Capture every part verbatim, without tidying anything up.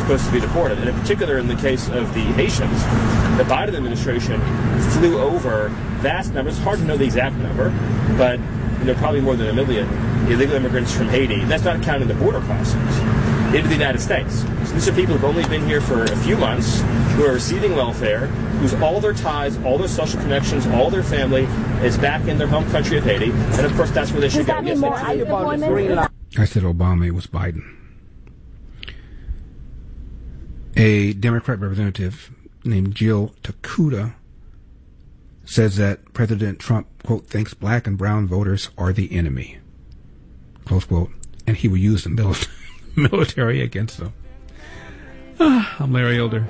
supposed to be deported. And in particular, in the case of the Haitians, the Biden administration flew over vast numbers. It's hard to know the exact number, but you know, probably more than a million illegal immigrants from Haiti. And that's not counting the border crossings into the United States. So these are people who've only been here for a few months, who are receiving welfare, whose all their ties, all their social connections, all their family is back in their home country of Haiti. And of course, that's where they should go. Yes, I said Obama, it was Biden. A Democrat representative named Jill Takuda says that President Trump, quote, thinks black and brown voters are the enemy, close quote, and he will use the military. military against them. Ah, I'm Larry Elder.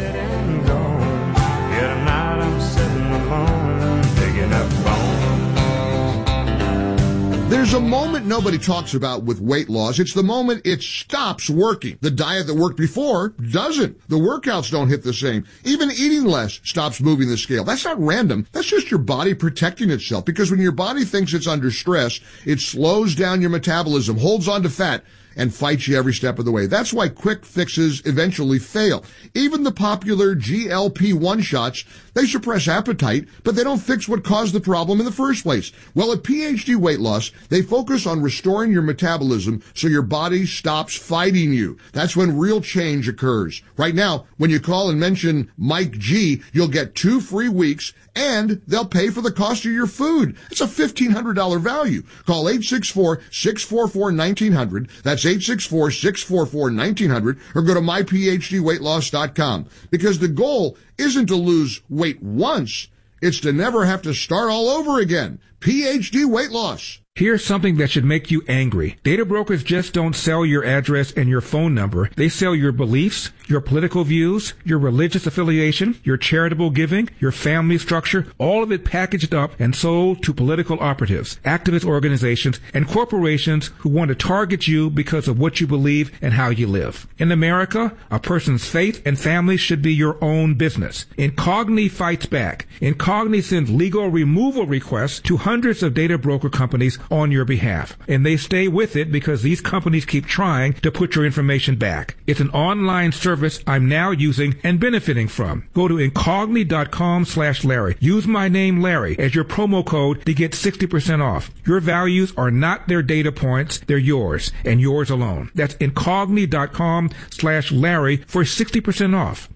There's a moment nobody talks about with weight loss. It's the moment it stops working. The diet that worked before doesn't. The workouts don't hit the same. Even eating less stops moving the scale. That's not random. That's just your body protecting itself. Because when your body thinks it's under stress, it slows down your metabolism, holds on to fat, and fights you every step of the way. That's why quick fixes eventually fail. Even the popular G L P one shots, they suppress appetite, but they don't fix what caused the problem in the first place. Well, at P H D Weight Loss, they focus on restoring your metabolism so your body stops fighting you. That's when real change occurs. Right now, when you call and mention Mike G, you'll get two free weeks, and they'll pay for the cost of your food. It's a fifteen hundred dollars value. Call eight six four, six four four, one nine zero zero. That's eight six four, six four four, one nine zero zero, or go to my p h d weight loss dot com. Because the goal isn't to lose weight once, it's to never have to start all over again. P H D Weight Loss. Here's something that should make you angry. Data brokers just don't sell your address and your phone number. They sell your beliefs, your political views, your religious affiliation, your charitable giving, your family structure, all of it packaged up and sold to political operatives, activist organizations, and corporations who want to target you because of what you believe and how you live. In America, a person's faith and family should be your own business. Incogni fights back. Incogni sends legal removal requests to hundreds of data broker companies on your behalf. And they stay with it because these companies keep trying to put your information back. It's an online service I'm now using and benefiting from. Go to incogni.com slash Larry. Use my name Larry as your promo code to get sixty percent off. Your values are not their data points, they're yours and yours alone. That's incogni.com slash Larry for sixty percent off.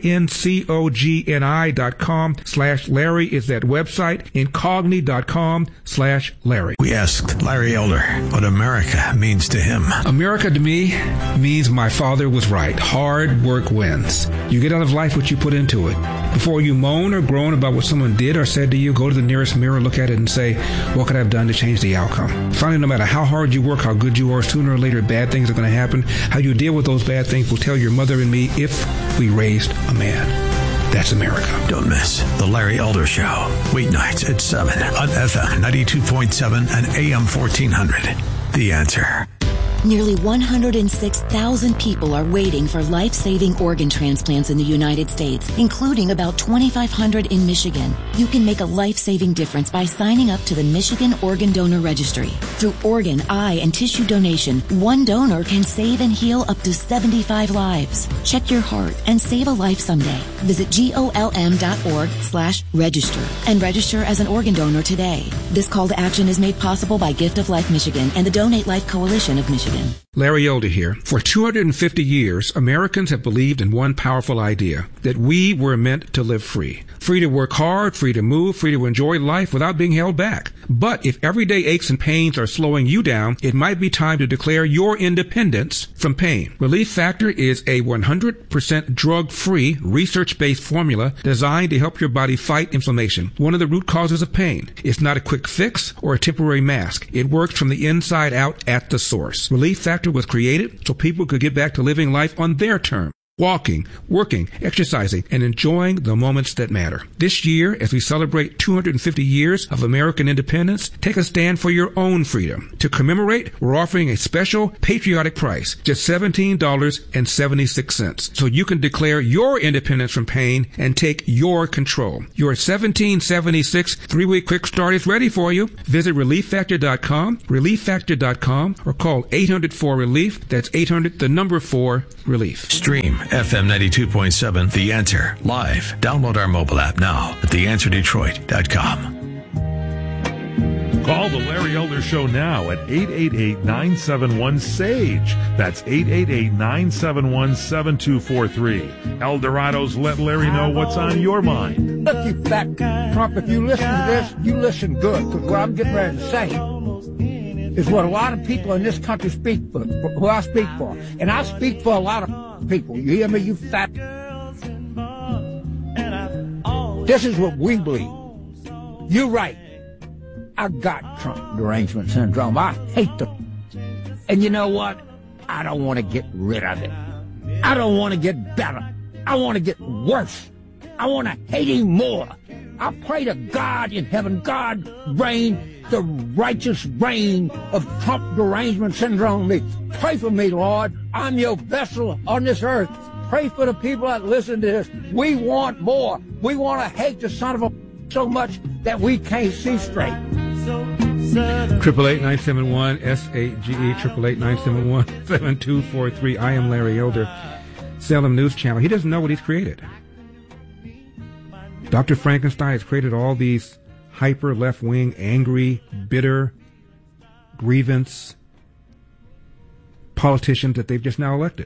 I-N-C-O-G-N-I dot com slash Larry is that website. Incogni.com slash Larry. We asked Larry Elder what America means to him. America to me means my father was right. Hard work wins. You get out of life what you put into it. Before you moan or groan about what someone did or said to you, go to the nearest mirror, look at it, and say, what could I have done to change the outcome? Finally, no matter how hard you work, how good you are, sooner or later, bad things are going to happen. How you deal with those bad things will tell your mother and me if we raised a man. That's America. Don't miss The Larry Elder Show. Weeknights at seven on F M ninety-two point seven and A M fourteen hundred. The Answer. Nearly one hundred six thousand people are waiting for life-saving organ transplants in the United States, including about twenty-five hundred in Michigan. You can make a life-saving difference by signing up to the Michigan Organ Donor Registry. Through organ, eye, and tissue donation, one donor can save and heal up to seventy-five lives. Check your heart and save a life someday. Visit golm.org slash register and register as an organ donor today. This call to action is made possible by Gift of Life Michigan and the Donate Life Coalition of Michigan. Larry Elder here. For two hundred fifty years, Americans have believed in one powerful idea, that we were meant to live free. Free to work hard, free to move, free to enjoy life without being held back. But if everyday aches and pains are slowing you down, it might be time to declare your independence from pain. Relief Factor is a one hundred percent drug-free, research-based formula designed to help your body fight inflammation, one of the root causes of pain. It's not a quick fix or a temporary mask. It works from the inside out at the source. Relief Factor was created so people could get back to living life on their terms. walking, working, exercising, and enjoying the moments that matter. This year, as we celebrate two hundred fifty years of American independence, take a stand for your own freedom. To commemorate, we're offering a special patriotic price, just seventeen dollars and seventy-six cents, so you can declare your independence from pain and take your control. Your seventeen seventy-six three-week quick start is ready for you. Visit relief factor dot com, relief factor dot com, or call eight hundred four relief. That's eight hundred, the number four, relief. Stream F M ninety-two point seven, The Answer, live. Download our mobile app now at the answer detroit dot com. Call the Larry Elder Show now at eight eight eight, nine seven one, S A G E. That's eight eight eight, nine seven one, seven two four three. El Dorado's Let Larry Know What's on Your Mind. Look, you fat Trump, if you listen to this, you listen good, because what I'm getting ready to say is what a lot of people in this country speak for, who I speak for. And I speak for a lot of people. You hear me, you fat? This is what we believe. You're right. I got Trump derangement syndrome. I hate the... And you know what? I don't want to get rid of it. I don't want to get better. I want to get worse. I want to hate him more. I pray to God in heaven, God reign the righteous reign of Trump derangement syndrome. Me. Pray for me, Lord. I'm your vessel on this earth. Pray for the people that listen to this. We want more. We want to hate the son of a so much that we can't see straight. Triple eight nine seven one S A G E triple eight nine seven one seven two four three. I am Larry Elder, Salem News Channel. He doesn't know what he's created. Doctor Frankenstein has created all these hyper left-wing, angry, bitter, grievance politicians that they've just now elected.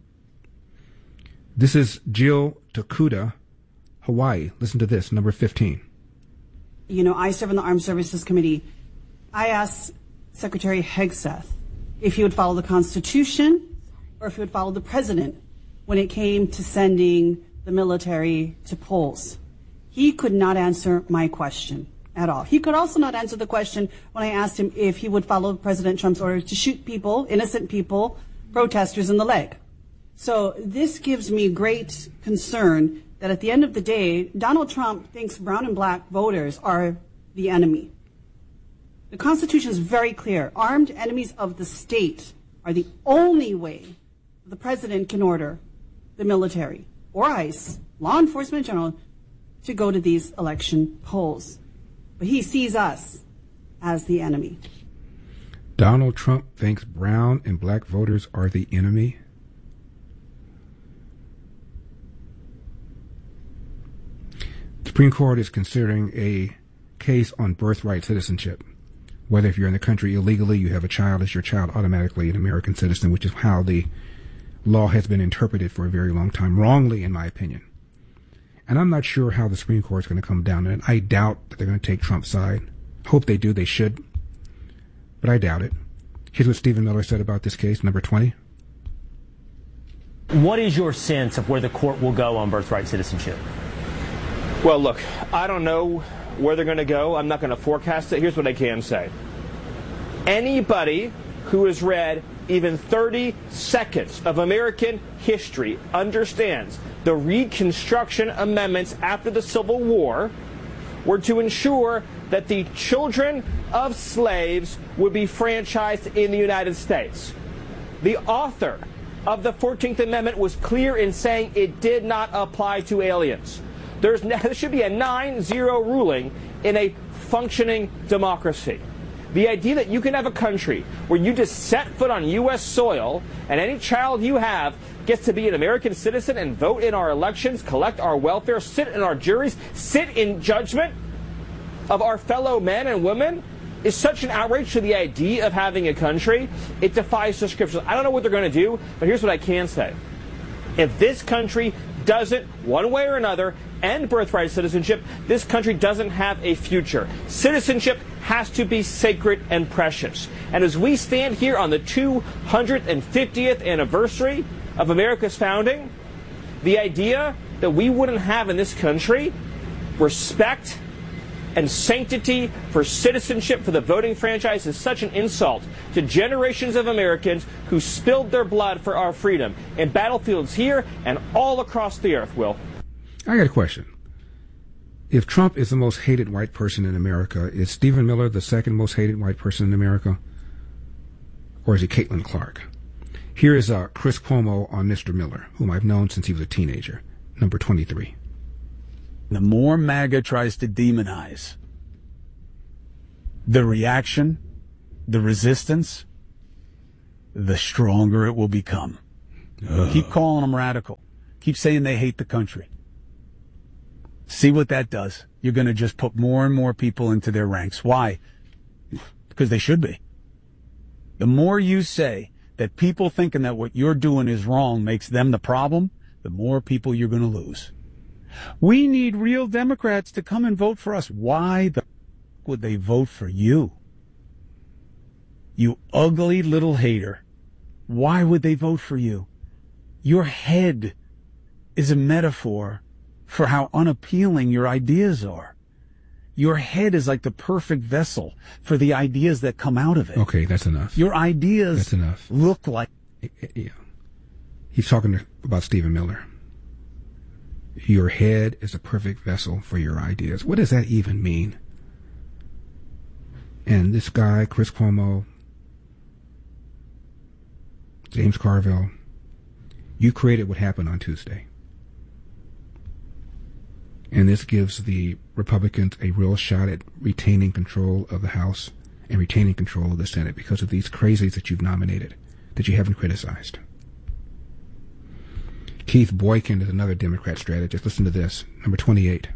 This is Jill Tokuda, Hawaii. Listen to this, number fifteen. You know, I serve on the Armed Services Committee. I asked Secretary Hegseth if he would follow the Constitution or if he would follow the president when it came to sending the military to polls. He could not answer my question at all. He could also not answer the question when I asked him if he would follow President Trump's orders to shoot people, innocent people, protesters in the leg. So this gives me great concern that at the end of the day, Donald Trump thinks brown and black voters are the enemy. The Constitution is very clear. Armed enemies of the state are the only way the president can order the military or ICE, law enforcement in general, to go to these election polls. But he sees us as the enemy. Donald Trump thinks brown and black voters are the enemy. The Supreme Court is considering a case on birthright citizenship. Whether if you're in the country illegally, you have a child, is your child automatically an American citizen, which is how the law has been interpreted for a very long time, wrongly in my opinion. And I'm not sure how the Supreme Court is going to come down on it. I doubt that they're going to take Trump's side. Hope they do, they should. But I doubt it. Here's what Stephen Miller said about this case, number twenty. What is your sense of where the court will go on birthright citizenship? Well, look, I don't know where they're going to go. I'm not going to forecast it. Here's what I can say. Anybody who has read even thirty seconds of American history understands the Reconstruction Amendments after the Civil War were to ensure that the children of slaves would be franchised in the United States. The author of the fourteenth Amendment was clear in saying it did not apply to aliens. There's, there should be a nine zero ruling in a functioning democracy. The idea that you can have a country where you just set foot on U S soil and any child you have gets to be an American citizen and vote in our elections, collect our welfare, sit in our juries, sit in judgment of our fellow men and women is such an outrage to the idea of having a country. It defies the scriptures. I don't know what they're going to do, but here's what I can say. If this country doesn't, one way or another, end birthright citizenship, this country doesn't have a future. Citizenship has to be sacred and precious. And as we stand here on the two hundred fiftieth anniversary of America's founding, the idea that we wouldn't have in this country respect and sanctity for citizenship, for the voting franchise, is such an insult to generations of Americans who spilled their blood for our freedom in battlefields here and all across the earth, Will. I got a question. If Trump is the most hated white person in America, is Stephen Miller the second most hated white person in America? Or is it Caitlin Clark? Here is uh, Chris Cuomo on Mister Miller, whom I've known since he was a teenager, number twenty-three. The more MAGA tries to demonize the reaction, the resistance, the stronger it will become. Uh. Keep calling them radical. Keep saying they hate the country. See what that does. You're going to just put more and more people into their ranks. Why? Because they should be. The more you say that people thinking that what you're doing is wrong makes them the problem, the more people you're going to lose. We need real Democrats to come and vote for us. Why the f- would they vote for you? You ugly little hater. Why would they vote for you? Your head is a metaphor for how unappealing your ideas are. Your head is like the perfect vessel for the ideas that come out of it. Okay, that's enough. Your ideas that's enough. look like... Yeah. He's talking about Stephen Miller. Your head is a perfect vessel for your ideas. What does that even mean? And this guy, Chris Cuomo, James Carville, you created what happened on Tuesday. And this gives the Republicans a real shot at retaining control of the House and retaining control of the Senate because of these crazies that you've nominated, that you haven't criticized. Keith Boykin is another Democrat strategist. Listen to this, number twenty-eight.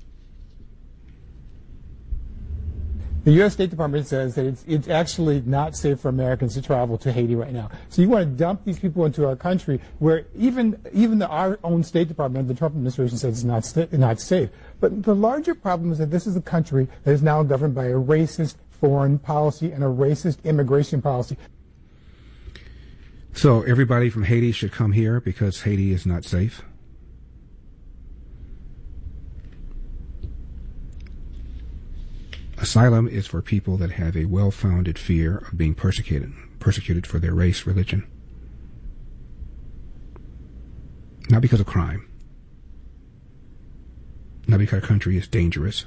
The U S State Department says that it's, it's actually not safe for Americans to travel to Haiti right now. So you want to dump these people into our country where even even the, our own State Department, the Trump administration, says it's not, st- not safe. But the larger problem is that this is a country that is now governed by a racist foreign policy and a racist immigration policy. So everybody from Haiti should come here because Haiti is not safe? Asylum is for people that have a well-founded fear of being persecuted, persecuted for their race, religion. Not because of crime. Not because our country is dangerous.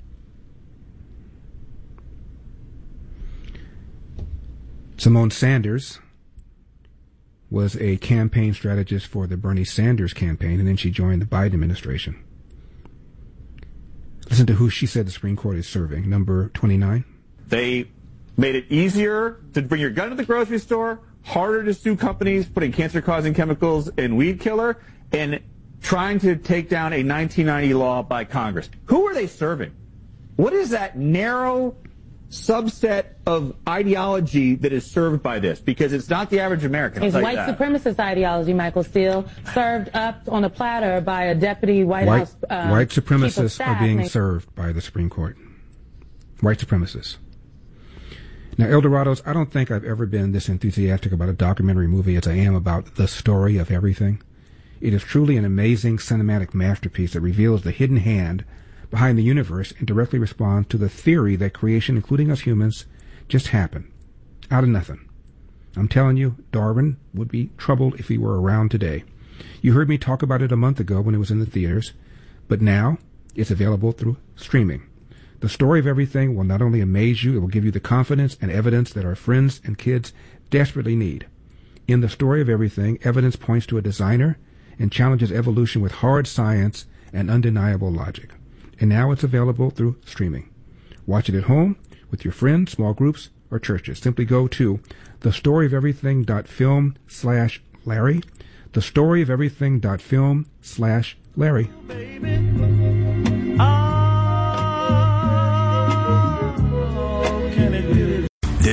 Simone Sanders was a campaign strategist for the Bernie Sanders campaign, and then she joined the Biden administration. Listen to who she said the Supreme Court is serving. Number twenty-nine. They made it easier to bring your gun to the grocery store, harder to sue companies putting cancer-causing chemicals in weed killer, and trying to take down a nineteen ninety law by Congress. Who are they serving? What is that narrow subset of ideology that is served by this? Because it's not the average American. It's white supremacist ideology, Michael Steele, served up on a platter by a deputy White, white House um, White supremacists chief of are being named- served by the Supreme Court. White supremacists. Now, Eldorados, I don't think I've ever been this enthusiastic about a documentary movie as I am about The Story of Everything. It is truly an amazing cinematic masterpiece that reveals the hidden hand behind the universe and directly responds to the theory that creation, including us humans, just happened out of nothing. I'm telling you, Darwin would be troubled if he were around today. You heard me talk about it a month ago when it was in the theaters, but now it's available through streaming. The Story of Everything will not only amaze you, it will give you the confidence and evidence that our friends and kids desperately need. In The Story of Everything, evidence points to a designer and challenges evolution with hard science and undeniable logic. And now it's available through streaming. Watch it at home, with your friends, small groups, or churches. Simply go to thestoryoferything.film slash Larry. Thestoryoferything.film slash Larry.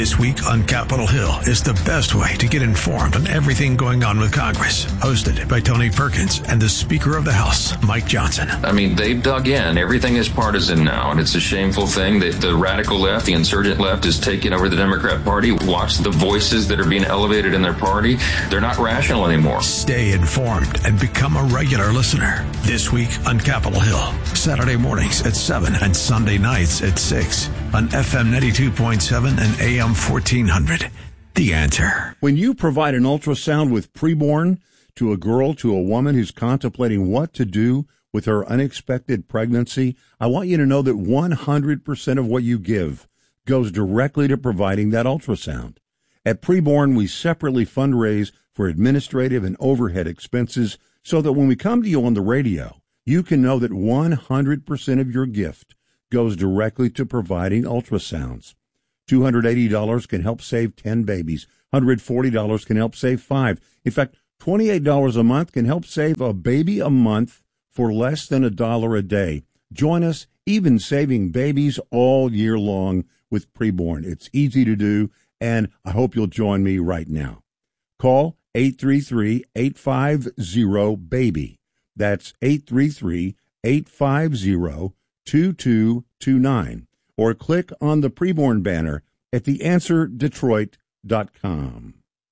This Week on Capitol Hill is the best way to get informed on everything going on with Congress. Hosted by Tony Perkins and the Speaker of the House, Mike Johnson. I mean, they've dug in. Everything is partisan now, and it's a shameful thing that the radical left, the insurgent left, is taking over the Democrat Party. Watch the voices that are being elevated in their party. They're not rational anymore. Stay informed and become a regular listener. This Week on Capitol Hill. Saturday mornings at seven and Sunday nights at six on F M ninety-two point seven and A M fourteen hundred. The Answer. When you provide an ultrasound with preborn to a girl, to a woman who's contemplating what to do with her unexpected pregnancy, I want you to know that one hundred percent of what you give goes directly to providing that ultrasound. At Preborn, we separately fundraise for administrative and overhead expenses so that when we come to you on the radio, you can know that one hundred percent of your gift goes directly to providing ultrasounds. two hundred eighty dollars can help save ten babies. one hundred forty dollars can help save five. In fact, twenty-eight dollars a month can help save a baby a month for less than a dollar a day. Join us, even saving babies all year long with Preborn. It's easy to do, and I hope you'll join me right now. Call eight three three, eight five zero, BABY. That's eight three three, eight five zero, two two two nine. Or click on the Preborn banner at the answer detroit dot com.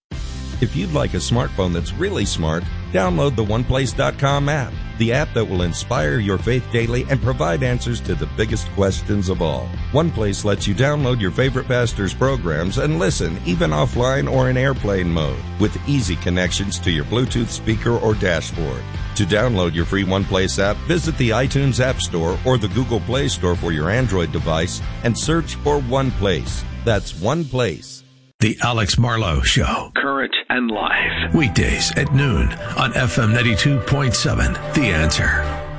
If you'd like a smartphone that's really smart, download the one place dot com app, the app that will inspire your faith daily and provide answers to the biggest questions of all. OnePlace lets you download your favorite pastor's programs and listen, even offline or in airplane mode, with easy connections to your Bluetooth speaker or dashboard. To download your free OnePlace app, visit the iTunes App Store or the Google Play Store for your Android device and search for OnePlace. That's OnePlace. The Alex Marlowe Show. Current and live. Weekdays at noon on F M ninety-two point seven. The Answer.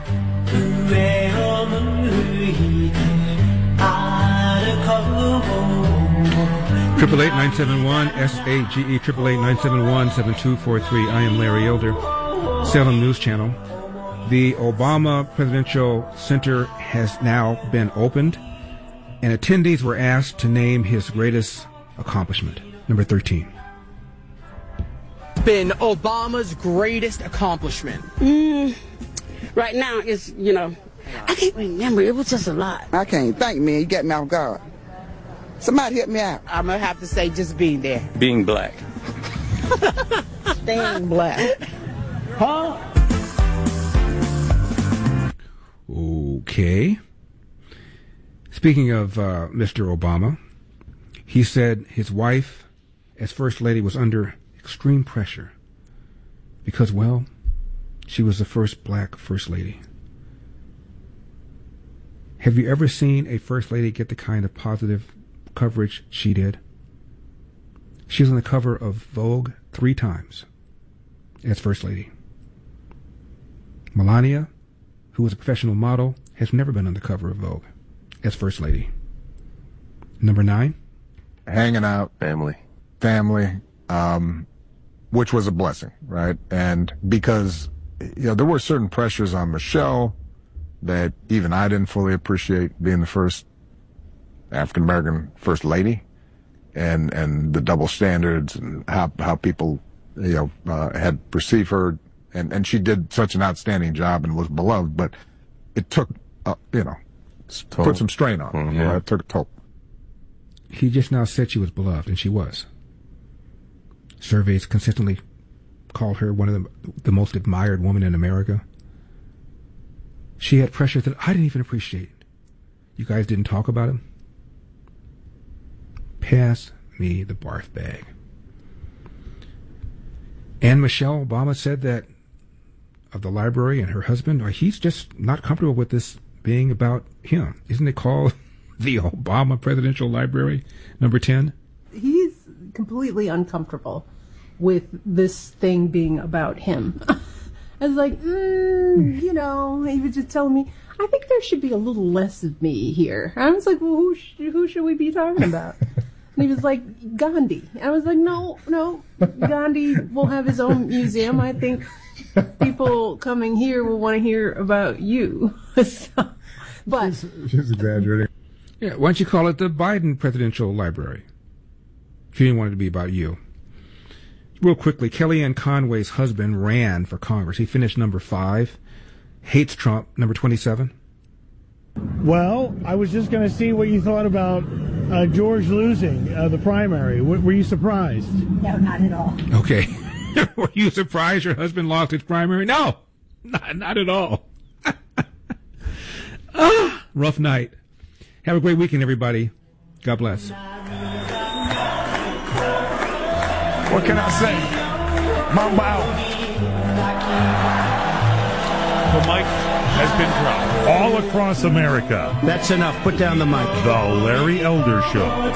Triple eight nine seven one S A G E triple eight nine seven one seven two four three. I am Larry Elder, Salem News Channel. The Obama Presidential Center has now been opened, and attendees were asked to name his greatest accomplishment. Number thirteen. Been Obama's greatest accomplishment. Mm, right now, it's, you know, I can't remember. It was just a lot. I can't think, man. You got me off guard. Somebody help me out. I'm going to have to say just being there. Being black. Staying black. Huh? Okay. Speaking of uh, Mister Obama, he said his wife, as First Lady, was under extreme pressure because, well, she was the first black First Lady. Have you ever seen a First Lady get the kind of positive coverage she did? She was on the cover of Vogue three times as First Lady. Melania, who was a professional model, has never been on the cover of Vogue as First Lady. Number nine. Hanging out, family, family, um, which was a blessing, right? And because, you know, there were certain pressures on Michelle that even I didn't fully appreciate, being the first African-American First Lady, and, and the double standards and how, how people, you know, uh, had perceived her. And, and she did such an outstanding job and was beloved, but it took, uh, you know, put some strain on her. Mm-hmm. Right? It took a toll. He just now said she was beloved, and she was. Surveys consistently called her one of the, the most admired women in America. She had pressure that I didn't even appreciate. You guys didn't talk about him? Pass me the barf bag. And Michelle Obama said that of the library and her husband, or he's just not comfortable with this being about him. Isn't it called the Obama Presidential Library, number ten? He's completely uncomfortable with this thing being about him. I was like, mm, you know, he was just telling me, I think there should be a little less of me here. I was like, well, who, sh- who should we be talking about? And he was like, Gandhi. I was like, no, no, Gandhi will have his own museum. I think people coming here will want to hear about you. so, but she's, she's exaggerating. Yeah, why don't you call it the Biden Presidential Library? if you didn't want it to be about you. Real quickly, Kellyanne Conway's husband ran for Congress. He finished number five. Hates Trump, number twenty-seven. Well, I was just going to see what you thought about uh, George losing uh, the primary. W- were you surprised? No, not at all. Okay. Were you surprised your husband lost his primary? No, not, not at all. ah, rough night. Have a great weekend, everybody. God bless. What can I say? Mamba out. The mic has been dropped all across America. That's enough. Put down the mic. The Larry Elder Show.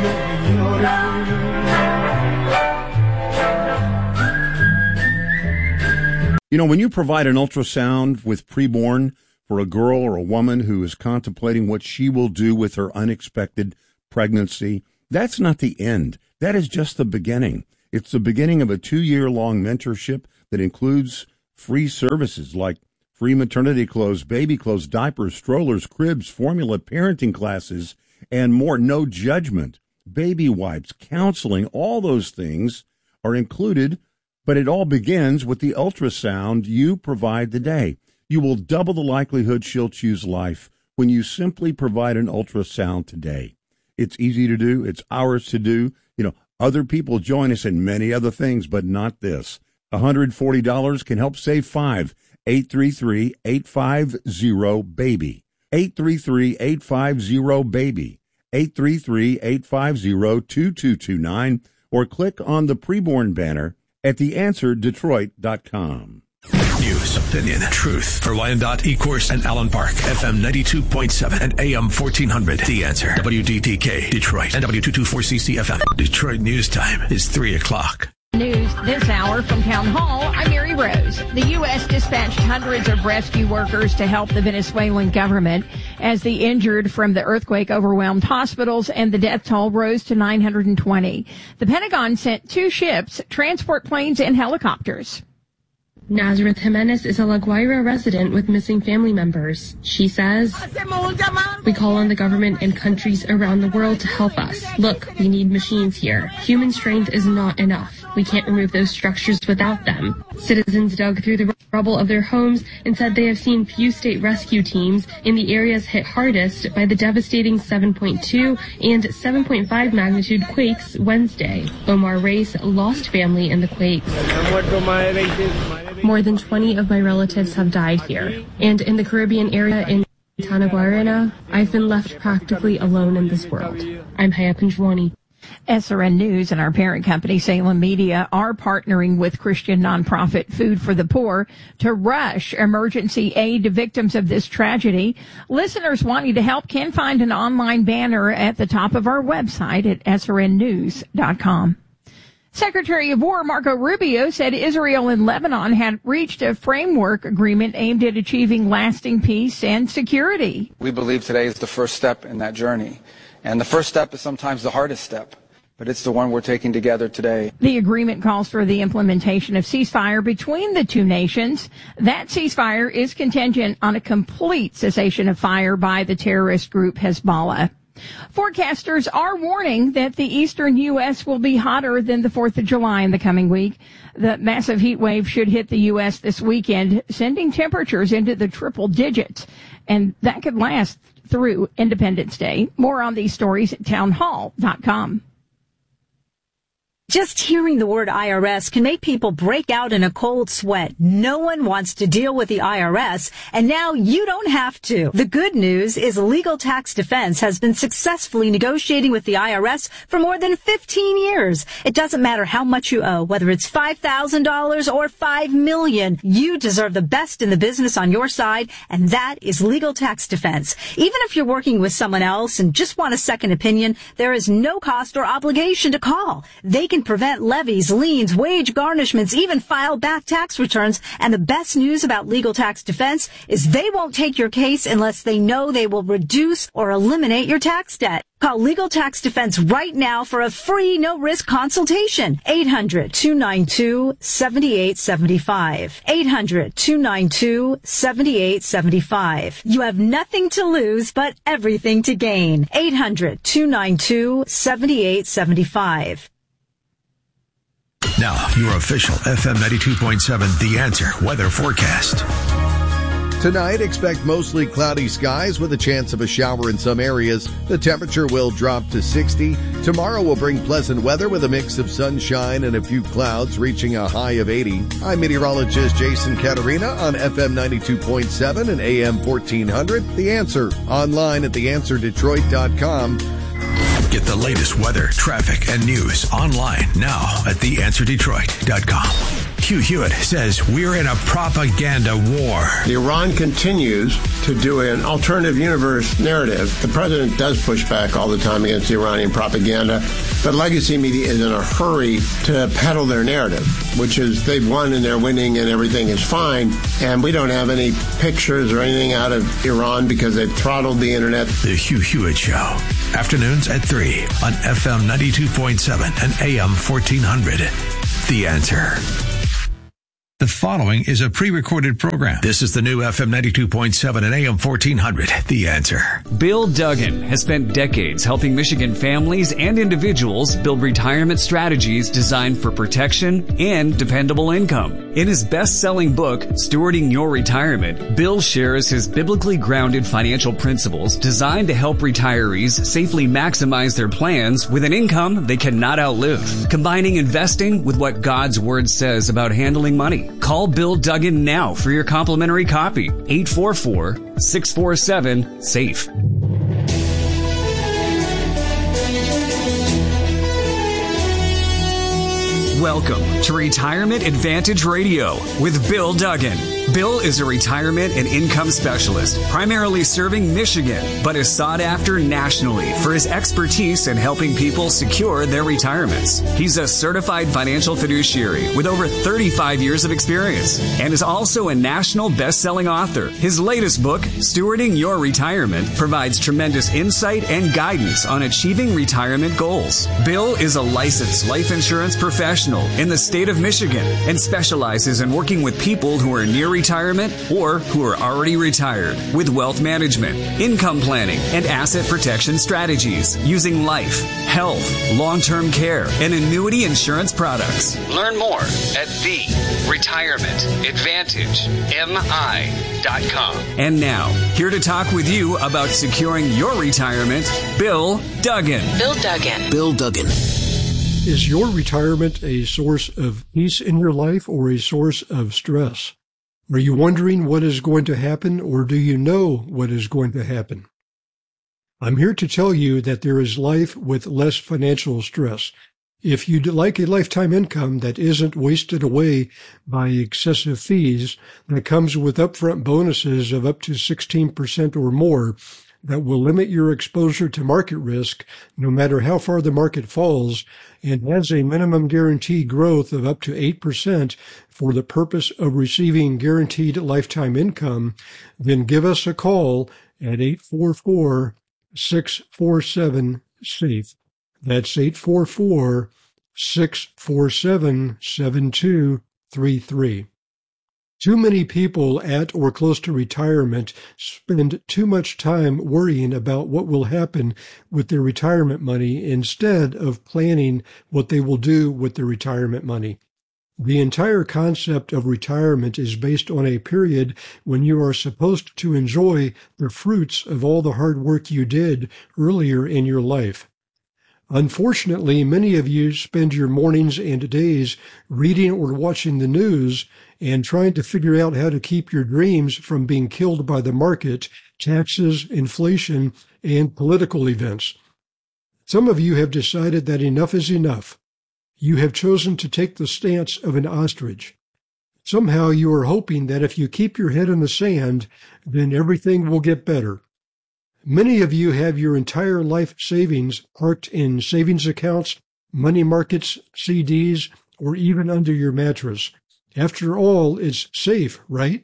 You know, when you provide an ultrasound with preborn for a girl or a woman who is contemplating what she will do with her unexpected pregnancy, that's not the end. That is just the beginning. It's the beginning of a two-year-long mentorship that includes free services like free maternity clothes, baby clothes, diapers, strollers, cribs, formula, parenting classes, and more. No judgment, baby wipes, counseling, all those things are included, but it all begins with the ultrasound you provide today. You will double the likelihood she'll choose life when you simply provide an ultrasound today. It's easy to do. It's ours to do. You know, other people join us in many other things, but not this. one hundred forty dollars can help save five. eight three three, eight five zero, BABY. eight three three, eight five zero, BABY. eight three three, eight five zero, two two two nine or click on the preborn banner at the answer detroit dot com. News, opinion, truth. For Wyandotte, Ecorse, and Allen Park. F M ninety-two point seven and A M fourteen hundred. The Answer. W D T K, Detroit. And W two twenty-four C C F M. Detroit News Time is three o'clock. News this hour from Town Hall. I'm Mary Rose. The U S dispatched hundreds of rescue workers to help the Venezuelan government as the injured from the earthquake overwhelmed hospitals and the death toll rose to nine hundred twenty. The Pentagon sent two ships, transport planes, and helicopters. Nazareth Jimenez is a La Guaira resident with missing family members. She says, "We call on the government and countries around the world to help us. Look, we need machines here. Human strength is not enough. We can't remove those structures without them." Citizens dug through the rubble of their homes and said they have seen few state rescue teams in the areas hit hardest by the devastating seven point two and seven point five magnitude quakes Wednesday. Omar Reis lost family in the quakes. More than twenty of my relatives have died here. And in the Caribbean area in Tanaguarena, I've been left practically alone in this world. I'm Haya Pinjwani. S R N News and our parent company, Salem Media, are partnering with Christian nonprofit Food for the Poor to rush emergency aid to victims of this tragedy. Listeners wanting to help can find an online banner at the top of our website at S R N news dot com. Secretary of War Marco Rubio said Israel and Lebanon had reached a framework agreement aimed at achieving lasting peace and security. We believe today is the first step in that journey. And the first step is sometimes the hardest step, but it's the one we're taking together today. The agreement calls for the implementation of ceasefire between the two nations. That ceasefire is contingent on a complete cessation of fire by the terrorist group Hezbollah. Forecasters are warning that the eastern U S will be hotter than the fourth of July in the coming week. The massive heat wave should hit the U S this weekend, sending temperatures into the triple digits, and that could last through Independence Day. More on these stories at town hall dot com. Just hearing the word I R S can make people break out in a cold sweat. No one wants to deal with the I R S, and now you don't have to. The good news is Legal Tax Defense has been successfully negotiating with the I R S for more than fifteen years. It doesn't matter how much you owe, whether it's five thousand dollars or five million dollars. You deserve the best in the business on your side, and that is Legal Tax Defense. Even if you're working with someone else and just want a second opinion, there is no cost or obligation to call. They can prevent levies, liens, wage garnishments, even file back tax returns. And the best news about Legal Tax Defense is they won't take your case unless they know they will reduce or eliminate your tax debt. Call Legal Tax Defense right now for a free, no-risk consultation. eight hundred, two nine two, seven eight seven five. eight hundred, two nine two, seven eight seven five. You have nothing to lose, but everything to gain. eight hundred, two nine two, seven eight seven five. Now, your official F M ninety-two point seven The Answer weather forecast. Tonight, expect mostly cloudy skies with a chance of a shower in some areas. The temperature will drop to sixty. Tomorrow will bring pleasant weather with a mix of sunshine and a few clouds, reaching a high of eighty. I'm meteorologist Jason Caterina on F M ninety-two point seven and A M fourteen hundred. The Answer, online at the answer detroit dot com. Get the latest weather, traffic, and news online now at the answer detroit dot com. Hugh Hewitt says we're in a propaganda war. Iran continues to do an alternative universe narrative. The president does push back all the time against the Iranian propaganda, but legacy media is in a hurry to peddle their narrative, which is they've won and they're winning and everything is fine, and we don't have any pictures or anything out of Iran because they've throttled the internet. The Hugh Hewitt Show, afternoons at three on F M ninety-two point seven and A M fourteen hundred. The Answer. The following is a pre-recorded program. This is the new F M ninety-two point seven and A M fourteen hundred. The Answer. Bill Duggan has spent decades helping Michigan families and individuals build retirement strategies designed for protection and dependable income. In his best-selling book, Stewarding Your Retirement, Bill shares his biblically grounded financial principles designed to help retirees safely maximize their plans with an income they cannot outlive, combining investing with what God's Word says about handling money. Call Bill Duggan now for your complimentary copy. eight four four, six four seven, SAFE. Welcome to Retirement Advantage Radio with Bill Duggan. Bill is a retirement and income specialist, primarily serving Michigan, but is sought after nationally for his expertise in helping people secure their retirements. He's a certified financial fiduciary with over thirty-five years of experience and is also a national best-selling author. His latest book, Stewarding Your Retirement, provides tremendous insight and guidance on achieving retirement goals. Bill is a licensed life insurance professional in the state of Michigan and specializes in working with people who are near retirement or who are already retired with wealth management, income planning, and asset protection strategies using life, health, long-term care, and annuity insurance products. Learn more at the retirement advantage M I dot com. And now, here to talk with you about securing your retirement, Bill Duggan. Bill Duggan. Bill Duggan. Is your retirement a source of peace in your life or a source of stress? Are you wondering what is going to happen, or do you know what is going to happen? I'm here to tell you that there is life with less financial stress. If you'd like a lifetime income that isn't wasted away by excessive fees, that comes with upfront bonuses of up to sixteen percent or more, that will limit your exposure to market risk no matter how far the market falls, and has a minimum guaranteed growth of up to eight percent for the purpose of receiving guaranteed lifetime income, then give us a call at eight four four, six four seven, SAFE. That's eight four four, six four seven, seven two three three. Too many people at or close to retirement spend too much time worrying about what will happen with their retirement money instead of planning what they will do with their retirement money. The entire concept of retirement is based on a period when you are supposed to enjoy the fruits of all the hard work you did earlier in your life. Unfortunately, many of you spend your mornings and days reading or watching the news and trying to figure out how to keep your dreams from being killed by the market, taxes, inflation, and political events. Some of you have decided that enough is enough. You have chosen to take the stance of an ostrich. Somehow you are hoping that if you keep your head in the sand, then everything will get better. Many of you have your entire life savings parked in savings accounts, money markets, C Ds, or even under your mattress. After all, it's safe, right?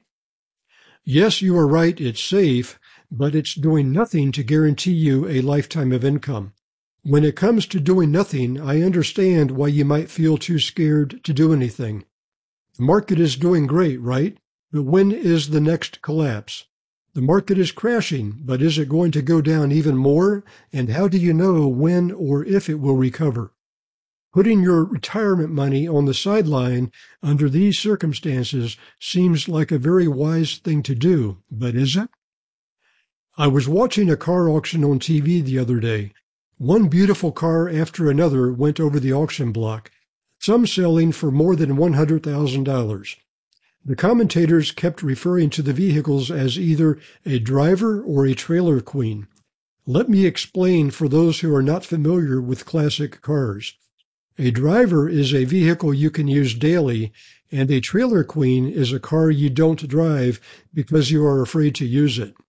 Yes, you are right, it's safe, but it's doing nothing to guarantee you a lifetime of income. When it comes to doing nothing, I understand why you might feel too scared to do anything. The market is doing great, right? But when is the next collapse? The market is crashing, but is it going to go down even more? And how do you know when or if it will recover? Putting your retirement money on the sideline under these circumstances seems like a very wise thing to do, but is it? I was watching a car auction on T V the other day. One beautiful car after another went over the auction block, some selling for more than one hundred thousand dollars. The commentators kept referring to the vehicles as either a driver or a trailer queen. Let me explain for those who are not familiar with classic cars. A driver is a vehicle you can use daily, and a trailer queen is a car you don't drive because you are afraid to use it.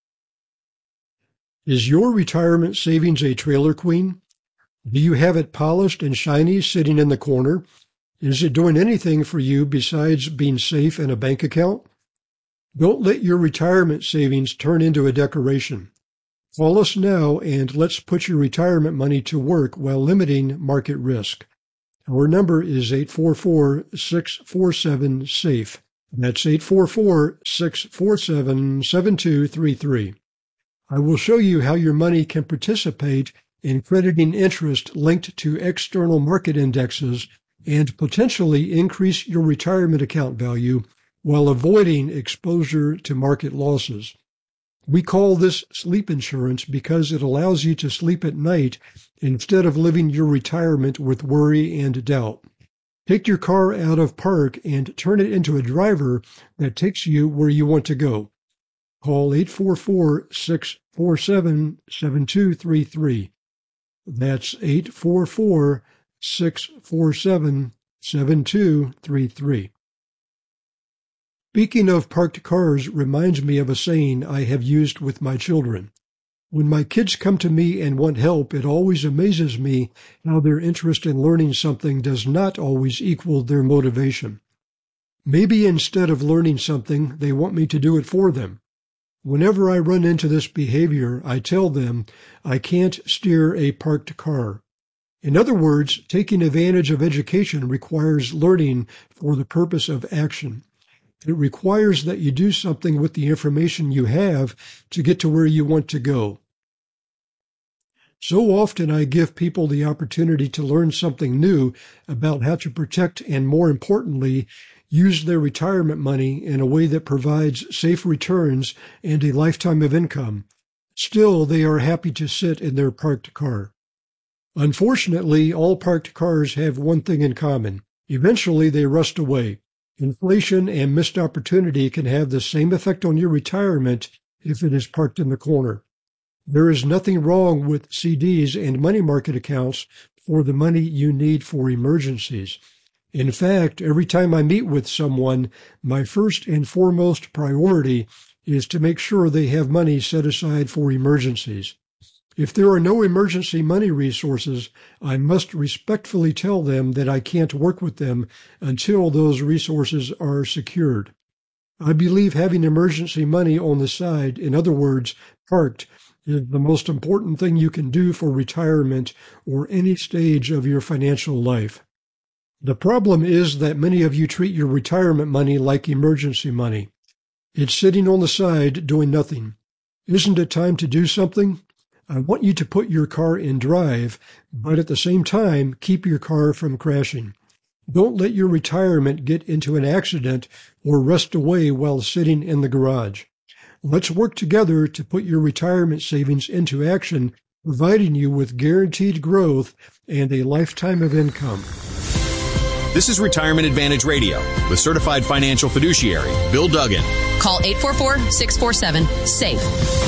Is your retirement savings a trailer queen? Do you have it polished and shiny sitting in the corner? Is it doing anything for you besides being safe in a bank account? Don't let your retirement savings turn into a decoration. Call us now and let's put your retirement money to work while limiting market risk. Our number is eight four four, six four seven, SAFE. That's eight four four, six four seven, seven two three three. I will show you how your money can participate in crediting interest linked to external market indexes and potentially increase your retirement account value while avoiding exposure to market losses. We call this sleep insurance because it allows you to sleep at night instead of living your retirement with worry and doubt. Take your car out of park and turn it into a driver that takes you where you want to go. Call eight four four, six four seven, seven two three three. That's eight four four, six four seven, seven two three three. Speaking of parked cars reminds me of a saying I have used with my children. When my kids come to me and want help, it always amazes me how their interest in learning something does not always equal their motivation. Maybe instead of learning something, they want me to do it for them. Whenever I run into this behavior, I tell them I can't steer a parked car. In other words, taking advantage of education requires learning for the purpose of action. It requires that you do something with the information you have to get to where you want to go. So often I give people the opportunity to learn something new about how to protect and, more importantly, use their retirement money in a way that provides safe returns and a lifetime of income. Still, they are happy to sit in their parked car. Unfortunately, all parked cars have one thing in common. Eventually, they rust away. Inflation and missed opportunity can have the same effect on your retirement if it is parked in the corner. There is nothing wrong with C Ds and money market accounts for the money you need for emergencies. In fact, every time I meet with someone, my first and foremost priority is to make sure they have money set aside for emergencies. If there are no emergency money resources, I must respectfully tell them that I can't work with them until those resources are secured. I believe having emergency money on the side, in other words, parked, is the most important thing you can do for retirement or any stage of your financial life. The problem is that many of you treat your retirement money like emergency money. It's sitting on the side doing nothing. Isn't it time to do something? I want you to put your car in drive, but at the same time, keep your car from crashing. Don't let your retirement get into an accident or rust away while sitting in the garage. Let's work together to put your retirement savings into action, providing you with guaranteed growth and a lifetime of income. This is Retirement Advantage Radio with certified financial fiduciary Bill Duggan. Call eight four four, six four seven, SAFE.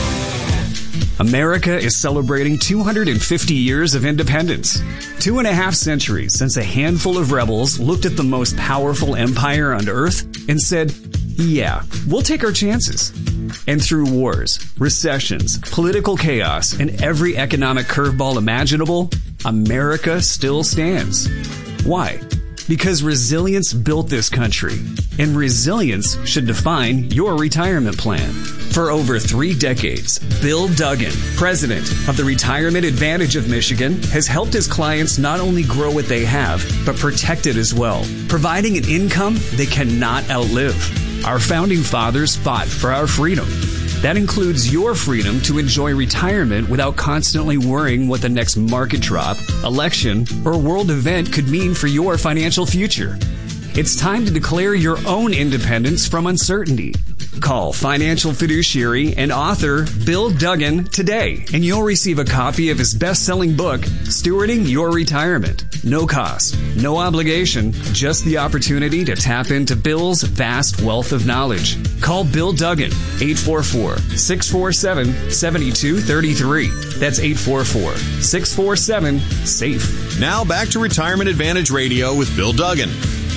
America is celebrating two hundred fifty years of independence. Two and a half centuries since a handful of rebels looked at the most powerful empire on earth and said, yeah, we'll take our chances. And through wars, recessions, political chaos, and every economic curveball imaginable, America still stands. Why? Because resilience built this country, and resilience should define your retirement plan. For over three decades, Bill Duggan, president of the Retirement Advantage of Michigan, has helped his clients not only grow what they have, but protect it as well, providing an income they cannot outlive. Our founding fathers fought for our freedom. That includes your freedom to enjoy retirement without constantly worrying what the next market drop, election, or world event could mean for your financial future. It's time to declare your own independence from uncertainty. Call financial fiduciary and author Bill Duggan today, and you'll receive a copy of his best-selling book, Stewarding Your Retirement. No cost, no obligation, just the opportunity to tap into Bill's vast wealth of knowledge. Call Bill Duggan, eight four four, six four seven, seven two three three. That's eight four four, six four seven, SAFE. Now back to Retirement Advantage Radio with Bill Duggan.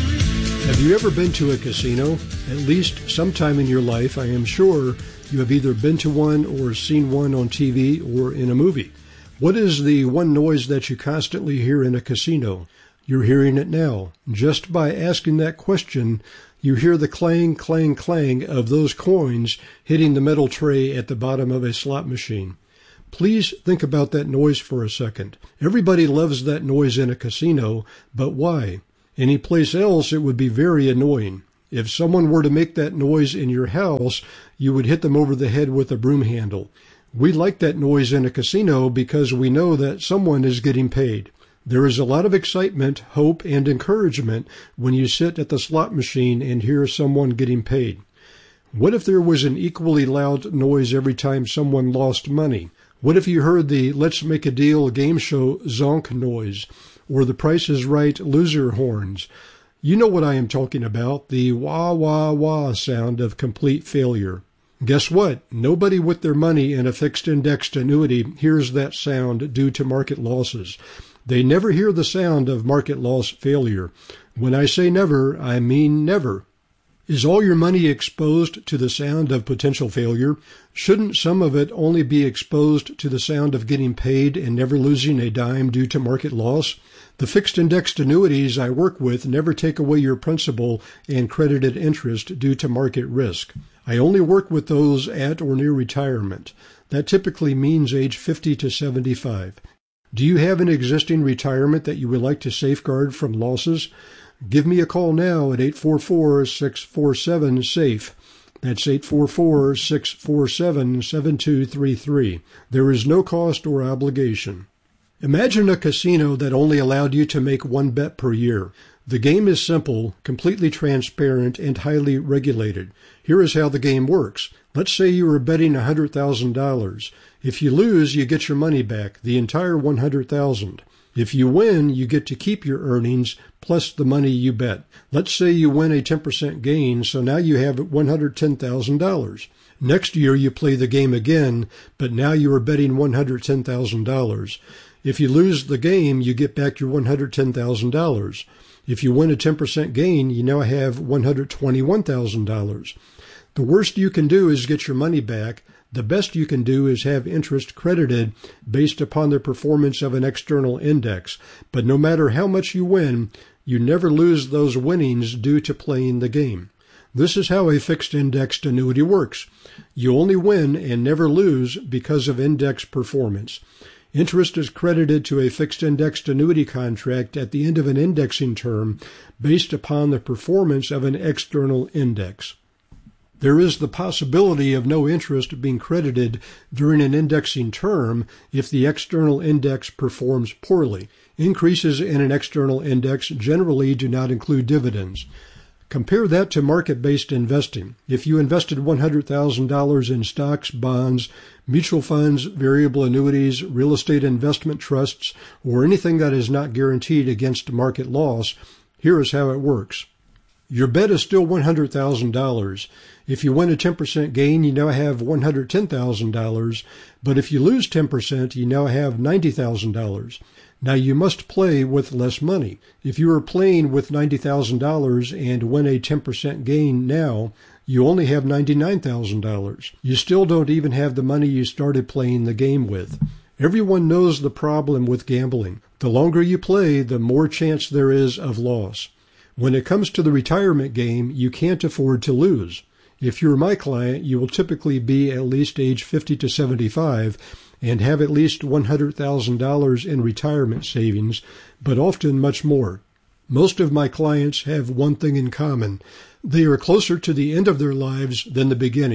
Have you ever been to a casino? At least sometime in your life, I am sure you have either been to one or seen one on T V or in a movie. What is the one noise that you constantly hear in a casino? You're hearing it now. Just by asking that question, you hear the clang, clang, clang of those coins hitting the metal tray at the bottom of a slot machine. Please think about that noise for a second. Everybody loves that noise in a casino, but why? Any place else, it would be very annoying. If someone were to make that noise in your house, you would hit them over the head with a broom handle. We like that noise in a casino because we know that someone is getting paid. There is a lot of excitement, hope, and encouragement when you sit at the slot machine and hear someone getting paid. What if there was an equally loud noise every time someone lost money? What if you heard the Let's Make a Deal game show zonk noise, or the Price is Right loser horns? You know what I am talking about, the wah, wah, wah sound of complete failure. Guess what? Nobody with their money in a fixed indexed annuity hears that sound due to market losses. They never hear the sound of market loss failure. When I say never, I mean never. Is all your money exposed to the sound of potential failure? Shouldn't some of it only be exposed to the sound of getting paid and never losing a dime due to market loss? The fixed indexed annuities I work with never take away your principal and credited interest due to market risk. I only work with those at or near retirement. That typically means age fifty to seventy-five. Do you have an existing retirement that you would like to safeguard from losses? Give me a call now at eight four four, six four seven, SAFE. That's eight four four, six four seven, seven two three three. There is no cost or obligation. Imagine a casino that only allowed you to make one bet per year. The game is simple, completely transparent, and highly regulated. Here is how the game works. Let's say you are betting one hundred thousand dollars. If you lose, you get your money back, the entire one hundred thousand dollars. If you win, you get to keep your earnings plus the money you bet. Let's say you win a ten percent gain, so now you have one hundred ten thousand dollars. Next year you play the game again, but now you are betting one hundred ten thousand dollars. If you lose the game, you get back your one hundred ten thousand dollars. If you win a ten percent gain, you now have one hundred twenty-one thousand dollars. The worst you can do is get your money back. The best you can do is have interest credited based upon the performance of an external index. But no matter how much you win, you never lose those winnings due to playing the game. This is how a fixed indexed annuity works. You only win and never lose because of index performance. Interest is credited to a fixed indexed annuity contract at the end of an indexing term based upon the performance of an external index. There is the possibility of no interest being credited during an indexing term if the external index performs poorly. Increases in an external index generally do not include dividends. Compare that to market-based investing. If you invested one hundred thousand dollars in stocks, bonds, mutual funds, variable annuities, real estate investment trusts, or anything that is not guaranteed against market loss, here is how it works. Your bet is still one hundred thousand dollars. If you win a ten percent gain, you now have one hundred ten thousand dollars. But if you lose ten percent, you now have ninety thousand dollars. Now you must play with less money. If you are playing with ninety thousand dollars and win a ten percent gain now, you only have ninety-nine thousand dollars. You still don't even have the money you started playing the game with. Everyone knows the problem with gambling. The longer you play, the more chance there is of loss. When it comes to the retirement game, you can't afford to lose. If you're my client, you will typically be at least age fifty to seventy-five and have at least one hundred thousand dollars in retirement savings, but often much more. Most of my clients have one thing in common. They are closer to the end of their lives than the beginning.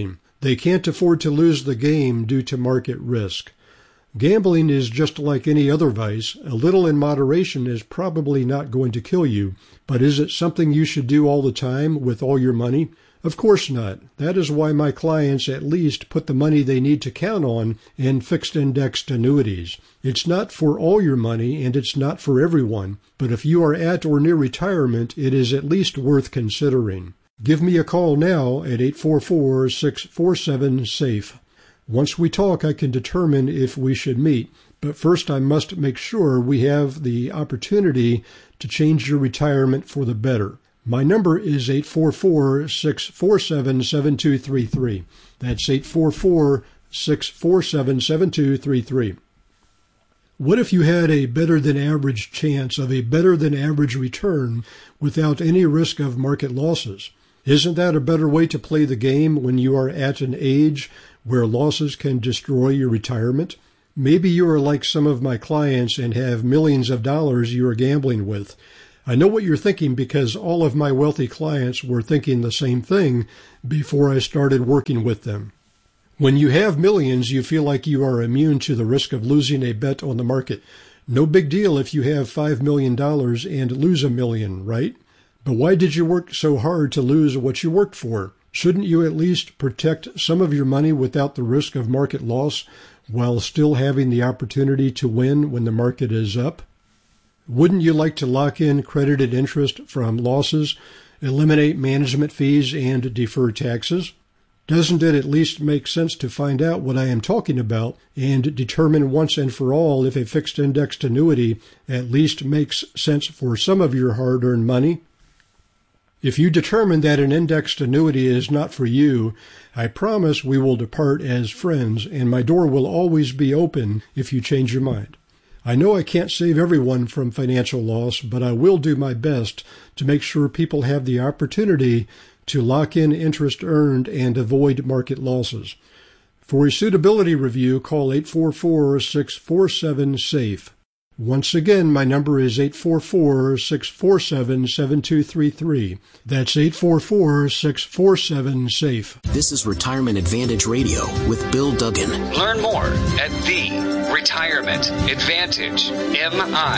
They can't afford to lose the game due to market risk. Gambling is just like any other vice. A little in moderation is probably not going to kill you, but is it something you should do all the time with all your money? Of course not. That is why my clients at least put the money they need to count on in fixed indexed annuities. It's not for all your money and it's not for everyone, but if you are at or near retirement, it is at least worth considering. Give me a call now at eight four four, six four seven, SAFE. Once we talk, I can determine if we should meet, but first I must make sure we have the opportunity to change your retirement for the better. My number is eight four four, six four seven, seven two three three. That's eight four four, six four seven, seven two three three. What if you had a better than average chance of a better than average return without any risk of market losses? Isn't that a better way to play the game when you are at an age where losses can destroy your retirement? Maybe you are like some of my clients and have millions of dollars you are gambling with. I know what you're thinking because all of my wealthy clients were thinking the same thing before I started working with them. When you have millions, you feel like you are immune to the risk of losing a bet on the market. No big deal if you have five million dollars and lose a million, right? But why did you work so hard to lose what you worked for? Shouldn't you at least protect some of your money without the risk of market loss while still having the opportunity to win when the market is up? Wouldn't you like to lock in credited interest from losses, eliminate management fees, and defer taxes? Doesn't it at least make sense to find out what I am talking about and determine once and for all if a fixed indexed annuity at least makes sense for some of your hard-earned money? If you determine that an indexed annuity is not for you, I promise we will depart as friends, and my door will always be open if you change your mind. I know I can't save everyone from financial loss, but I will do my best to make sure people have the opportunity to lock in interest earned and avoid market losses. For a suitability review, call eight four four, six four seven, SAFE. Once again, my number is eight four four, six four seven, seven two three three. That's eight four four, six four seven, SAFE. This is Retirement Advantage Radio with Bill Duggan. Learn more at the retirement advantage M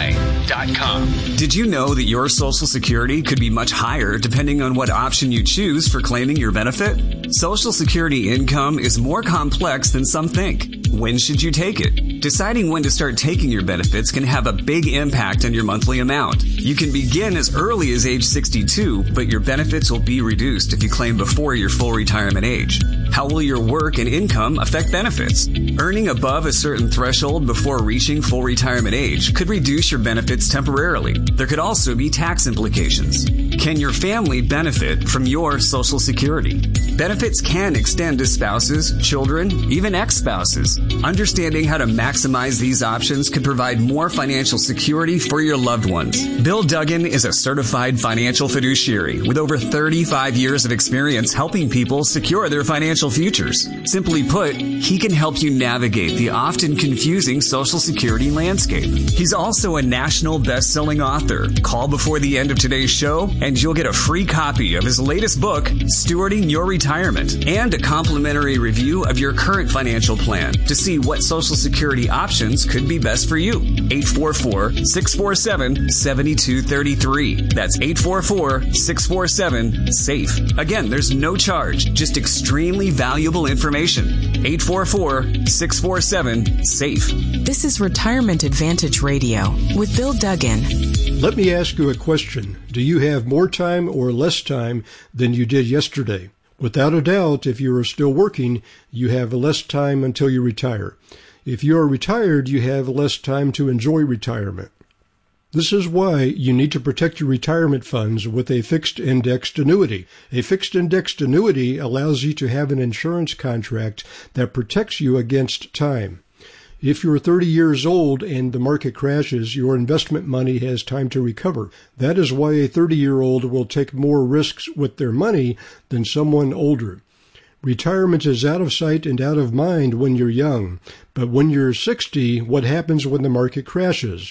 I dot com. Did you know that your Social Security could be much higher depending on what option you choose for claiming your benefit? Social Security income is more complex than some think. When should you take it? Deciding when to start taking your benefits can have a big impact on your monthly amount. You can begin as early as age sixty-two, but your benefits will be reduced if you claim before your full retirement age. How will your work and income affect benefits? Earning above a certain threshold before reaching full retirement age could reduce your benefits temporarily. There could also be tax implications. Can your family benefit from your Social Security? Benefits can extend to spouses, children, even ex-spouses. Understanding how to maximize these options could provide more financial security for your loved ones. Bill Duggan is a certified financial fiduciary with over thirty-five years of experience helping people secure their financial futures. Simply put, he can help you navigate the often confusing Social Security landscape. He's also a national best-selling author. Call before the end of today's show and you'll get a free copy of his latest book, Stewarding Your Retirement, and a complimentary review of your current financial plan to see what Social Security options could be best for you. eight four four, six four seven, seven two three three. That's eight four four, six four seven, SAFE. Again, there's no charge, just extremely valuable information. eight four four, six four seven, SAFE. This is Retirement Advantage Radio with Bill Duggan. Let me ask you a question. Do you have more time or less time than you did yesterday? Without a doubt, if you are still working, you have less time until you retire. If you are retired, you have less time to enjoy retirement. This is why you need to protect your retirement funds with a fixed indexed annuity. A fixed indexed annuity allows you to have an insurance contract that protects you against time. If you're thirty years old and the market crashes, your investment money has time to recover. That is why a thirty-year-old will take more risks with their money than someone older. Retirement is out of sight and out of mind when you're young, but when you're sixty, what happens when the market crashes?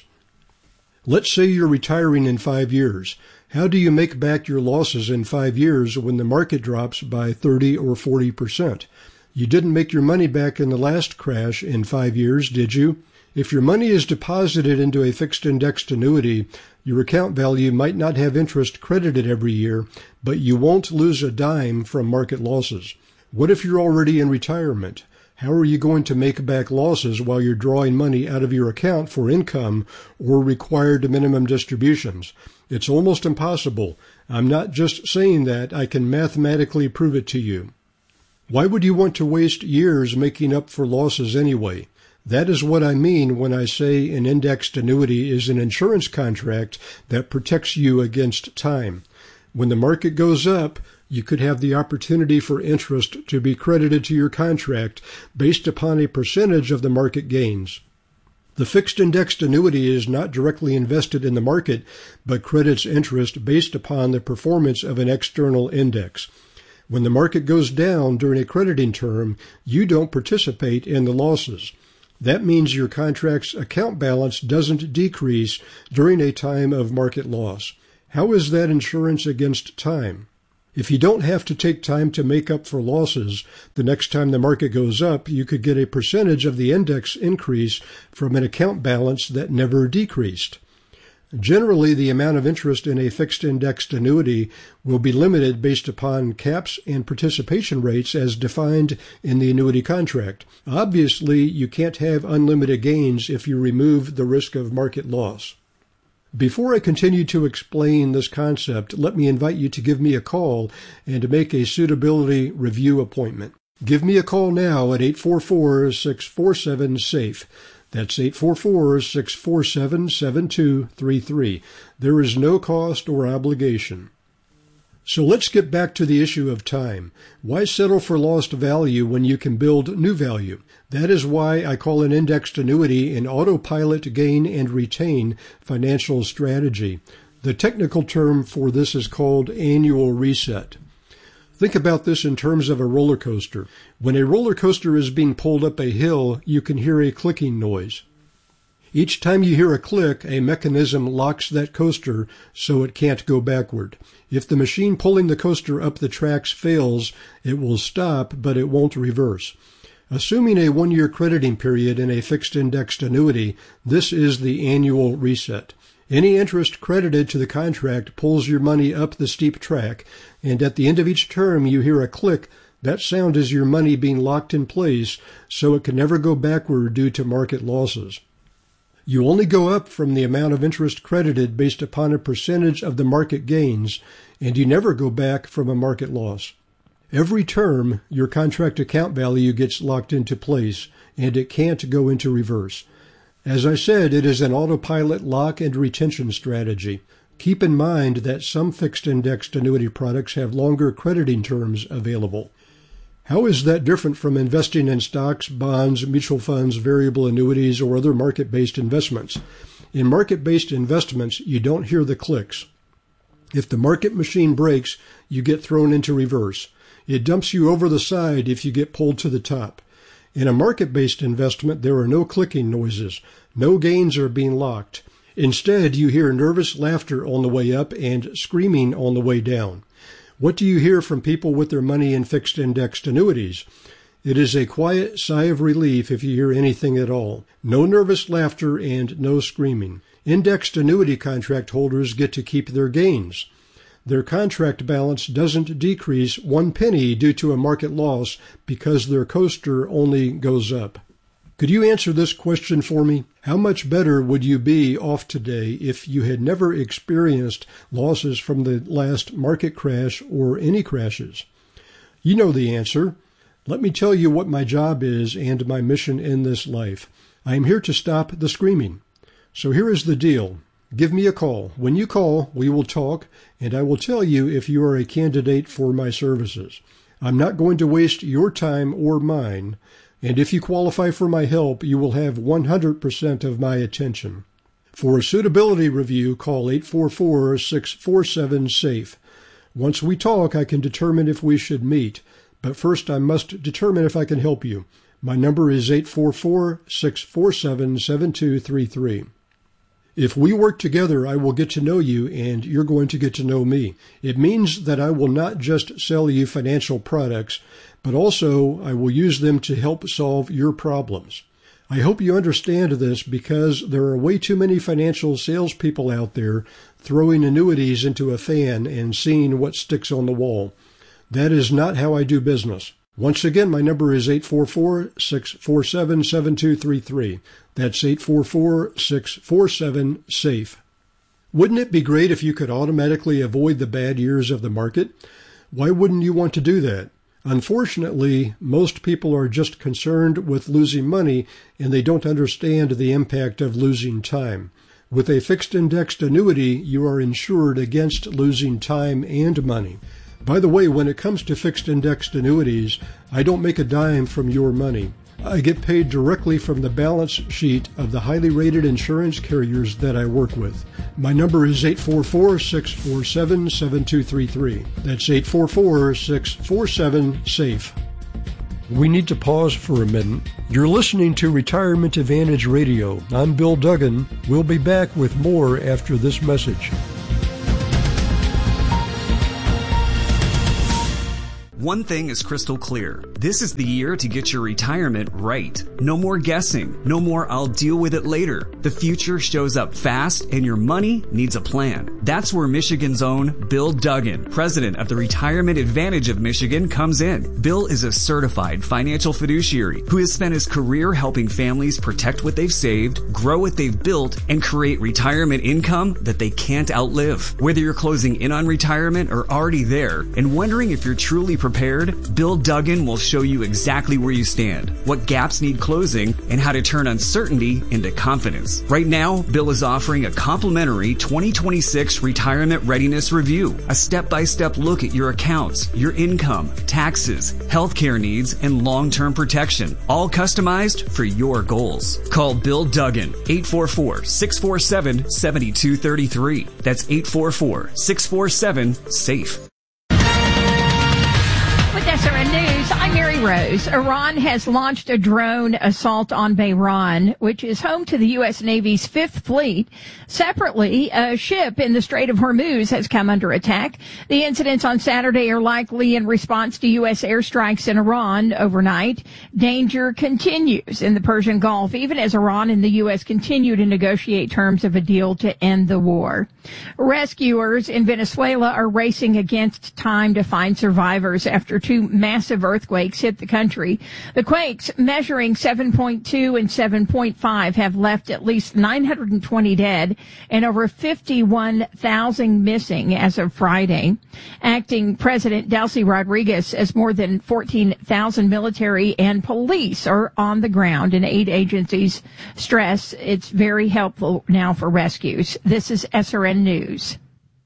Let's say you're retiring in five years. How do you make back your losses in five years when the market drops by thirty or forty percent? You didn't make your money back in the last crash in five years, did you? If your money is deposited into a fixed indexed annuity, your account value might not have interest credited every year, but you won't lose a dime from market losses. What if you're already in retirement? How are you going to make back losses while you're drawing money out of your account for income or required minimum distributions? It's almost impossible. I'm not just saying that. I can mathematically prove it to you. Why would you want to waste years making up for losses anyway? That is what I mean when I say an indexed annuity is an insurance contract that protects you against time. When the market goes up, you could have the opportunity for interest to be credited to your contract based upon a percentage of the market gains. The fixed indexed annuity is not directly invested in the market, but credits interest based upon the performance of an external index. When the market goes down during a crediting term, you don't participate in the losses. That means your contract's account balance doesn't decrease during a time of market loss. How is that insurance against time? If you don't have to take time to make up for losses, the next time the market goes up, you could get a percentage of the index increase from an account balance that never decreased. Generally, the amount of interest in a fixed indexed annuity will be limited based upon caps and participation rates as defined in the annuity contract. Obviously, you can't have unlimited gains if you remove the risk of market loss. Before I continue to explain this concept, let me invite you to give me a call and to make a suitability review appointment. Give me a call now at eight four four, six four seven, SAFE. That's eight four four, six four seven, seven two three three. There is no cost or obligation. So let's get back to the issue of time. Why settle for lost value when you can build new value? That is why I call an indexed annuity an autopilot gain and retain financial strategy. The technical term for this is called annual reset. Think about this in terms of a roller coaster. When a roller coaster is being pulled up a hill, you can hear a clicking noise. Each time you hear a click, a mechanism locks that coaster so it can't go backward. If the machine pulling the coaster up the tracks fails, it will stop, but it won't reverse. Assuming a one-year crediting period in a fixed-indexed annuity, this is the annual reset. Any interest credited to the contract pulls your money up the steep track, and at the end of each term you hear a click. That sound is your money being locked in place so it can never go backward due to market losses. You only go up from the amount of interest credited based upon a percentage of the market gains, and you never go back from a market loss. Every term, your contract account value gets locked into place, and it can't go into reverse. As I said, it is an autopilot lock and retention strategy. Keep in mind that some fixed-indexed annuity products have longer crediting terms available. How is that different from investing in stocks, bonds, mutual funds, variable annuities, or other market-based investments? In market-based investments, you don't hear the clicks. If the market machine breaks, you get thrown into reverse. It dumps you over the side if you get pulled to the top. In a market-based investment, there are no clicking noises. No gains are being locked. Instead, you hear nervous laughter on the way up and screaming on the way down. What do you hear from people with their money in fixed-indexed annuities? It is a quiet sigh of relief if you hear anything at all. No nervous laughter and no screaming. Indexed annuity contract holders get to keep their gains. Their contract balance doesn't decrease one penny due to a market loss because their coaster only goes up. Could you answer this question for me? How much better would you be off today if you had never experienced losses from the last market crash or any crashes? You know the answer. Let me tell you what my job is and my mission in this life. I am here to stop the screaming. So here is the deal. Give me a call. When you call, we will talk, and I will tell you if you are a candidate for my services. I'm not going to waste your time or mine, and if you qualify for my help, you will have one hundred percent of my attention. For a suitability review, call eight four four, six four seven, SAFE. Once we talk, I can determine if we should meet, but first I must determine if I can help you. My number is eight four four, six four seven, seven two three three. If we work together, I will get to know you, and you're going to get to know me. It means that I will not just sell you financial products, but also I will use them to help solve your problems. I hope you understand this because there are way too many financial salespeople out there throwing annuities into a fan and seeing what sticks on the wall. That is not how I do business. Once again, my number is eight four four, six four seven, seven two three three. That's eight four four, six four seven, SAFE. Wouldn't it be great if you could automatically avoid the bad years of the market? Why wouldn't you want to do that? Unfortunately, most people are just concerned with losing money and they don't understand the impact of losing time. With a fixed indexed annuity, you are insured against losing time and money. By the way, when it comes to fixed indexed annuities, I don't make a dime from your money. I get paid directly from the balance sheet of the highly rated insurance carriers that I work with. My number is eight four four, six four seven, seven two three three. That's eight four four, six four seven, SAFE. We need to pause for a minute. You're listening to Retirement Advantage Radio. I'm Bill Duggan. We'll be back with more after this message. One thing is crystal clear. This is the year to get your retirement right. No more guessing. No more I'll deal with it later. The future shows up fast and your money needs a plan. That's where Michigan's own Bill Duggan, president of the Retirement Advantage of Michigan, comes in. Bill is a certified financial fiduciary who has spent his career helping families protect what they've saved, grow what they've built, and create retirement income that they can't outlive. Whether you're closing in on retirement or already there and wondering if you're truly prepared, Bill Duggan will show you exactly where you stand, what gaps need closing, and how to turn uncertainty into confidence. Right now, Bill is offering a complimentary twenty twenty-six Retirement Readiness Review, a step-by-step look at your accounts, your income, taxes, healthcare needs, and long-term protection, all customized for your goals. Call Bill Duggan, eight four four, six four seven, seven two three three. That's eight four four, six four seven, SAFE. With S R N News, I'm Mary Rose. Iran has launched a drone assault on Bahrain, which is home to the U S Navy's Fifth Fleet. Separately, a ship in the Strait of Hormuz has come under attack. The incidents on Saturday are likely in response to U S airstrikes in Iran overnight. Danger continues in the Persian Gulf, even as Iran and the U S continue to negotiate terms of a deal to end the war. Rescuers in Venezuela are racing against time to find survivors after two massive earthquakes hit the country. The quakes, measuring seven point two and seven point five, have left at least nine hundred twenty dead and over fifty-one thousand missing as of Friday. Acting President Delcy Rodriguez says more than fourteen thousand military and police are on the ground, and aid agencies stress it's very helpful now for rescues. This is S R N News.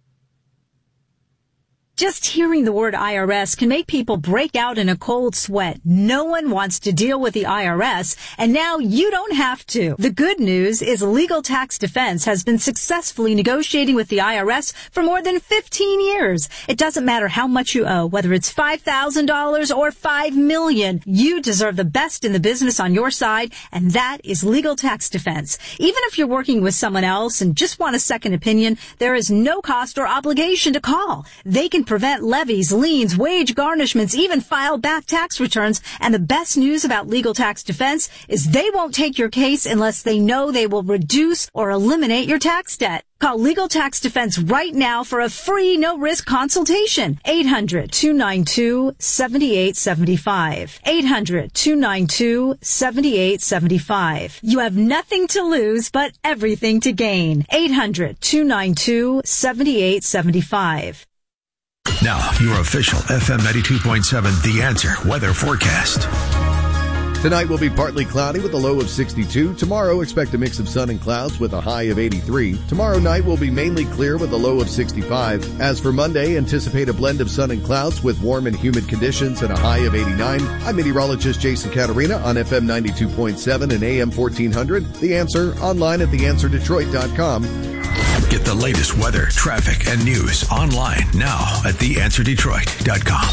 Just hearing the word I R S can make people break out in a cold sweat. No one wants to deal with the I R S, and now you don't have to. The good news is Legal Tax Defense has been successfully negotiating with the I R S for more than fifteen years. It doesn't matter how much you owe, whether it's five thousand dollars or five million dollars. You deserve the best in the business on your side, and that is Legal Tax Defense. Even if you're working with someone else and just want a second opinion, there is no cost or obligation to call. They can prevent levies, liens, wage garnishments, even file back tax returns. And the best news about Legal Tax Defense is they won't take your case unless they know they will reduce or eliminate your tax debt. Call Legal Tax Defense right now for a free, no-risk consultation. eight hundred, two nine two, seven eight seven five. eight hundred, two nine two, seven eight seven five. You have nothing to lose, but everything to gain. eight hundred, two nine two, seven eight seven five. Now, your official F M ninety-two point seven The Answer weather forecast. Tonight will be partly cloudy with a low of sixty-two. Tomorrow, expect a mix of sun and clouds with a high of eighty-three. Tomorrow night will be mainly clear with a low of sixty-five. As for Monday, anticipate a blend of sun and clouds with warm and humid conditions and a high of eighty-nine. I'm meteorologist Jason Caterina on F M ninety-two point seven and A M fourteen hundred. The Answer, online at the answer detroit dot com. Get the latest weather, traffic, and news online now at the answer detroit dot com.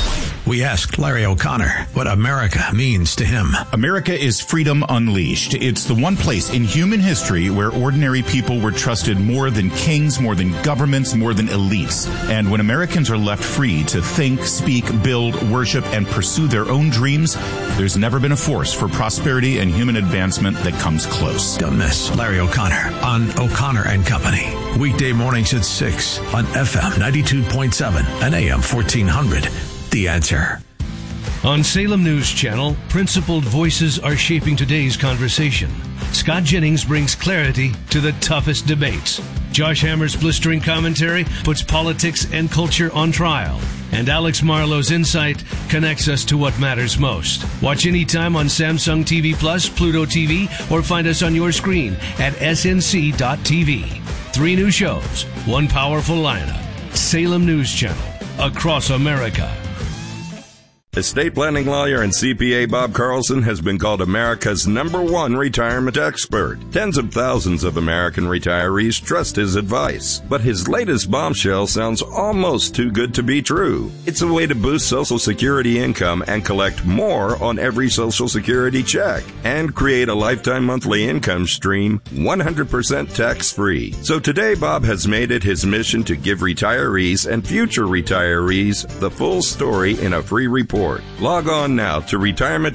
We asked Larry O'Connor what America means to him. America is freedom unleashed. It's the one place in human history where ordinary people were trusted more than kings, more than governments, more than elites. And when Americans are left free to think, speak, build, worship, and pursue their own dreams, there's never been a force for prosperity and human advancement that comes close. Don't miss Larry O'Connor on O'Connor and Company. Weekday mornings at six on F M ninety-two point seven and A M fourteen hundred. The Answer. On Salem News Channel, principled voices are shaping today's conversation. Scott Jennings brings clarity to the toughest debates. Josh Hammer's blistering commentary puts politics and culture on trial. And Alex Marlowe's insight connects us to what matters most. Watch anytime on Samsung T V Plus, Pluto T V, or find us on your screen at S N C dot T V. Three new shows, one powerful lineup. Salem News Channel, across America. Estate planning lawyer and C P A Bob Carlson has been called America's number one retirement expert. Tens of thousands of American retirees trust his advice. But his latest bombshell sounds almost too good to be true. It's a way to boost Social Security income and collect more on every Social Security check and create a lifetime monthly income stream one hundred percent tax-free. So today, Bob has made it his mission to give retirees and future retirees the full story in a free report. Log on now to retirement